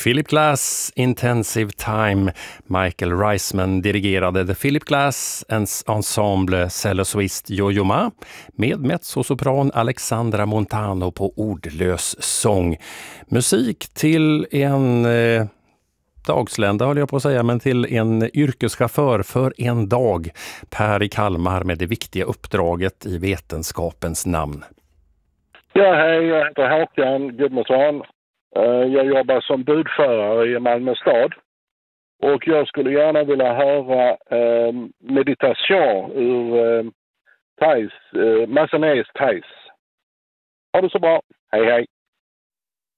Philip Glass Intensive Time. Michael Reisman dirigerade The Philip Glass Ensemble cellosuist Yo-Yo Ma med mezzosopran Alexandra Montano på ordlös sång. Musik till en dagslända höll jag på att säga, men till en yrkeschaufför för en dag. Per i Kalmar med det viktiga uppdraget i vetenskapens namn. Ja, hej, jag heter Håkan Gudmundsson. Jag jobbar som budförare i Malmö stad. Och jag skulle gärna vilja höra meditation ur Massanés Thais. Ha det så bra. Hej, hej.